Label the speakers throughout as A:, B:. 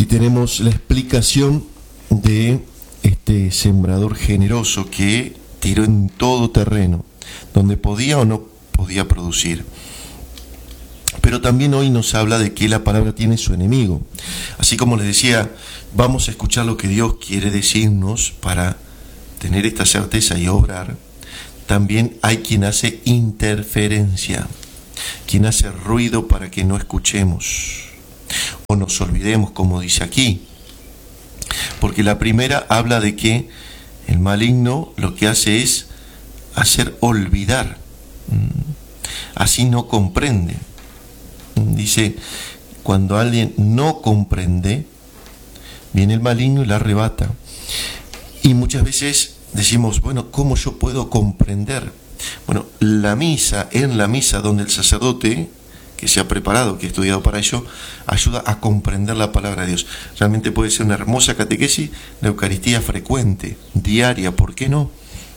A: tenemos la explicación de este sembrador generoso que tiró en todo terreno, donde podía o no podía producir. Pero también hoy nos habla de que la palabra tiene su enemigo. Así como les decía, vamos a escuchar lo que Dios quiere decirnos para tener esta certeza y obrar. También hay quien hace interferencia, quien hace ruido para que no escuchemos o nos olvidemos, como dice aquí. Porque la primera habla de que el maligno lo que hace es hacer olvidar, así no comprende. Dice, cuando alguien no comprende, viene el maligno y la arrebata. Y muchas veces decimos, bueno, ¿cómo yo puedo comprender? Bueno, en la misa donde el sacerdote, que se ha preparado, que ha estudiado para ello, ayuda a comprender la palabra de Dios. Realmente puede ser una hermosa catequesis, la Eucaristía frecuente, diaria, ¿por qué no?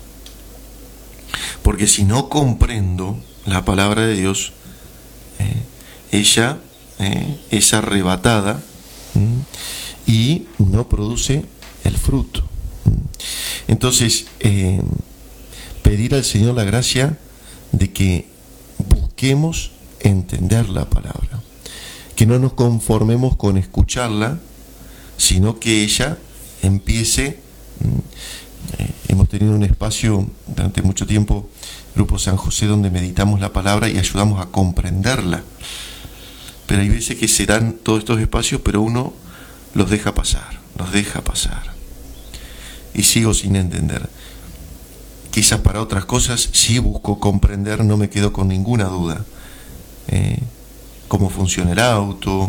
A: Porque si no comprendo la palabra de Dios, ella es arrebatada y no produce el fruto. Entonces, pedir al Señor la gracia de que busquemos entender la palabra, que no nos conformemos con escucharla, sino que ella empiece. Hemos tenido un espacio durante mucho tiempo, Grupo San José, donde meditamos la palabra y ayudamos a comprenderla. Pero hay veces que se dan todos estos espacios, pero uno los deja pasar. Y sigo sin entender. Quizás para otras cosas sí busco comprender, no me quedo con ninguna duda. Cómo funciona el auto,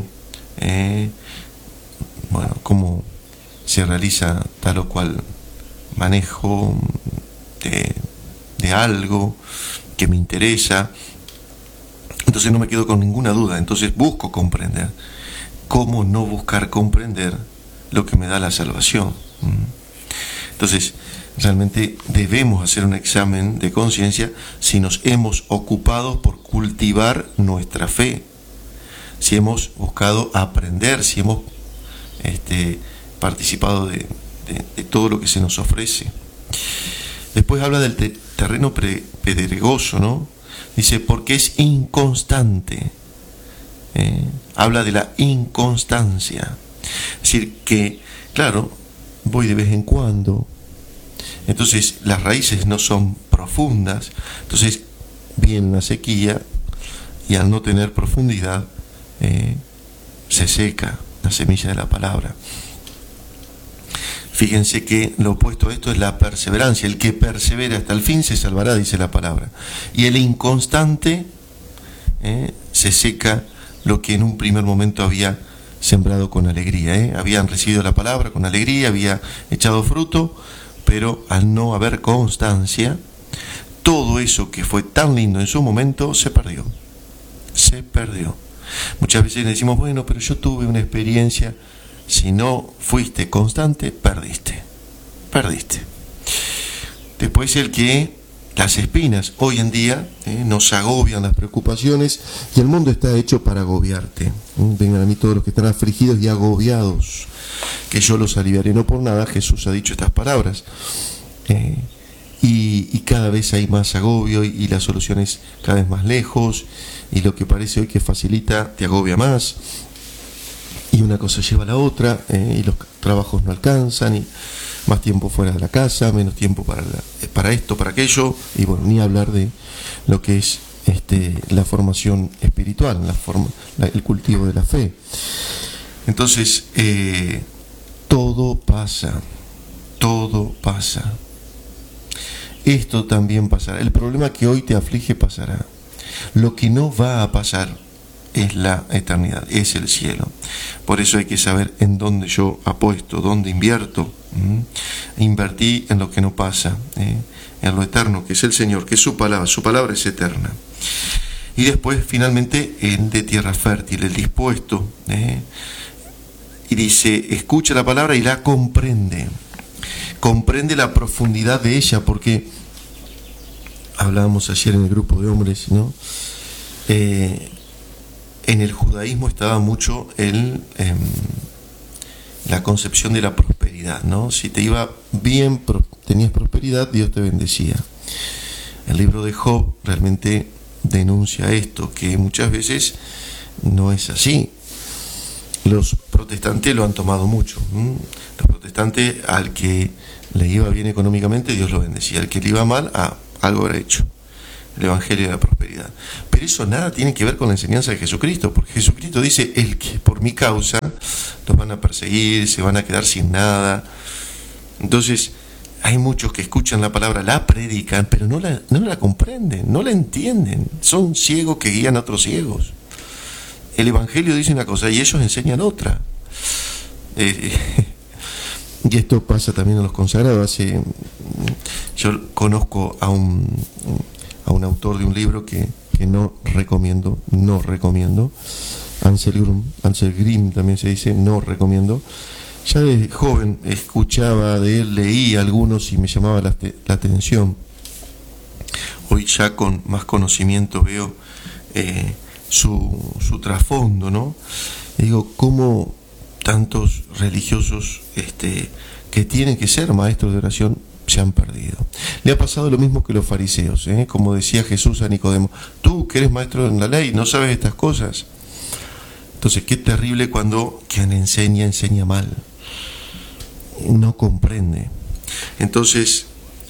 A: cómo se realiza tal o cual manejo de algo que me interesa. Entonces no me quedo con ninguna duda, entonces busco comprender. ¿Cómo no buscar comprender lo que me da la salvación? Entonces, realmente debemos hacer un examen de conciencia si nos hemos ocupado por cultivar nuestra fe, si hemos buscado aprender, si hemos participado de todo lo que se nos ofrece. Después habla del terreno pedregoso, ¿no? Dice, porque es inconstante. Habla de la inconstancia. Es decir, que, claro, voy de vez en cuando. Entonces, las raíces no son profundas. Entonces, viene la sequía y al no tener profundidad, se seca la semilla de la palabra. Fíjense que lo opuesto a esto es la perseverancia. El que persevera hasta el fin se salvará, dice la palabra. Y el inconstante se seca lo que en un primer momento había sembrado con alegría. Habían recibido la palabra con alegría, había echado fruto, pero al no haber constancia, todo eso que fue tan lindo en su momento se perdió. Muchas veces decimos, bueno, pero yo tuve una experiencia. Si no fuiste constante, perdiste. Después las espinas, hoy en día nos agobian las preocupaciones y el mundo está hecho para agobiarte. Vengan a mí todos los que están afligidos y agobiados, que yo los aliviaré. No por nada Jesús ha dicho estas palabras. Y cada vez hay más agobio y la solución es cada vez más lejos, y lo que parece hoy que facilita te agobia más. Y una cosa lleva a la otra, y los trabajos no alcanzan, y más tiempo fuera de la casa, menos tiempo para esto, para aquello, y bueno, ni hablar de lo que es la formación espiritual, el cultivo de la fe. Entonces, todo pasa. Esto también pasará. El problema que hoy te aflige pasará. Lo que no va a pasar es la eternidad, es el cielo. Por eso hay que saber en dónde yo apuesto, dónde invierto. Invertí en lo que no pasa, en lo eterno, que es el Señor, que es su palabra es eterna. Y después, finalmente, de tierra fértil, el dispuesto. Y dice, escucha la palabra y la comprende. Comprende la profundidad de ella, porque hablábamos ayer en el grupo de hombres, ¿no? En el judaísmo estaba mucho la concepción de la prosperidad, ¿no? Si te iba bien, tenías prosperidad, Dios te bendecía. El libro de Job realmente denuncia esto, que muchas veces no es así. Los protestantes lo han tomado mucho. Los protestantes, al que le iba bien económicamente, Dios lo bendecía. Al que le iba mal, algo habrá hecho. El Evangelio de la prosperidad. Pero eso nada tiene que ver con la enseñanza de Jesucristo, porque Jesucristo dice, el que por mi causa los van a perseguir, se van a quedar sin nada. Entonces, hay muchos que escuchan la palabra, la predican, pero no la comprenden, no la entienden. Son ciegos que guían a otros ciegos. El Evangelio dice una cosa y ellos enseñan otra. Y esto pasa también a los consagrados. Yo conozco a un autor de un libro que no recomiendo, Ansel Grimm también se dice, no recomiendo. Ya desde joven escuchaba de él, leía algunos y me llamaba la atención. Hoy ya con más conocimiento veo su trasfondo, ¿no? Y digo, cómo tantos religiosos que tienen que ser maestros de oración se han perdido. Le ha pasado lo mismo que los fariseos, como decía Jesús a Nicodemo, tú que eres maestro en la ley, no sabes estas cosas. Entonces, qué terrible cuando quien enseña mal, no comprende. Entonces,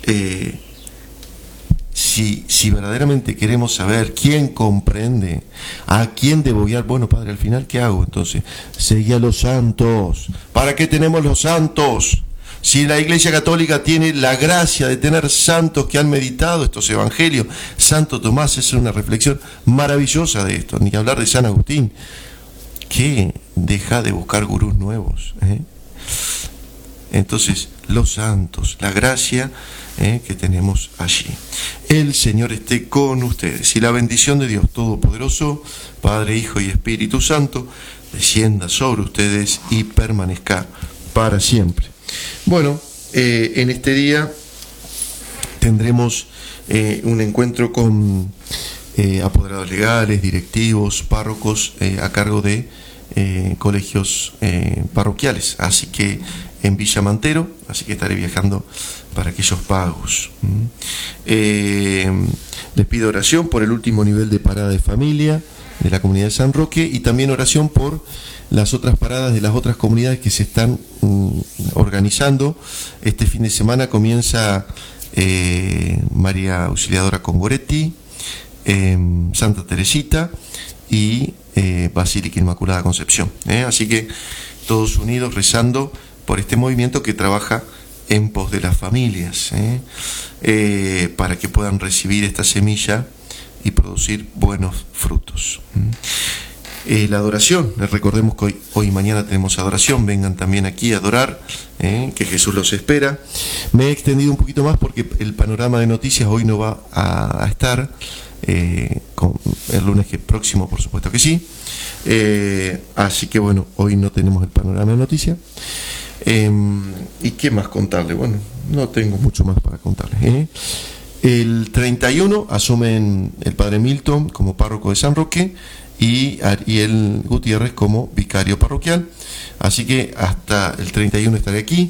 A: si verdaderamente queremos saber quién comprende, a quién debo guiar, bueno, Padre, al final, ¿qué hago? Entonces, seguí a los santos. ¿Para qué tenemos los santos? Si la Iglesia Católica tiene la gracia de tener santos que han meditado estos evangelios, Santo Tomás es una reflexión maravillosa de esto, ni hablar de San Agustín, que deja de buscar gurús nuevos. Entonces, los santos, la gracia que tenemos allí. El Señor esté con ustedes y la bendición de Dios Todopoderoso, Padre, Hijo y Espíritu Santo, descienda sobre ustedes y permanezca para siempre. Bueno, en este día tendremos un encuentro con apoderados legales, directivos, párrocos a cargo de colegios parroquiales, así que en Villa Mantero, así que estaré viajando para aquellos pagos. Les pido oración por el último nivel de parada de familia de la comunidad de San Roque y también oración por las otras paradas de las otras comunidades que se están organizando. Este fin de semana comienza María Auxiliadora Congoretti, Santa Teresita y Basílica Inmaculada Concepción. Así que todos unidos rezando por este movimiento que trabaja en pos de las familias, para que puedan recibir esta semilla y producir buenos frutos. La adoración, recordemos que hoy y mañana tenemos adoración, vengan también aquí a adorar, que Jesús los espera. Me he extendido un poquito más porque el panorama de noticias hoy no va a estar, con el lunes próximo por supuesto que sí, así que bueno, hoy no tenemos el panorama de noticias. ¿Y qué más contarle? Bueno, no tengo mucho más para contarles. El 31 asumen el Padre Milton como párroco de San Roque y Ariel Gutiérrez como vicario parroquial, así que hasta el 31 estaré aquí.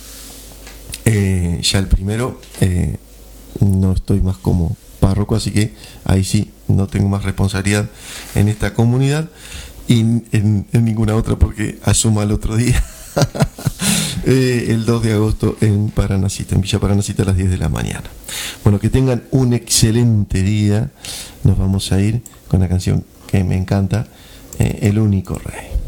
A: Ya el primero no estoy más como párroco, así que ahí sí no tengo más responsabilidad en esta comunidad y en ninguna otra porque asumo al otro día. El 2 de agosto en Paranacita, en Villa Paranacita a las 10 de la mañana. Bueno, que tengan un excelente día. Nos vamos a ir con la canción que me encanta, El Único Rey.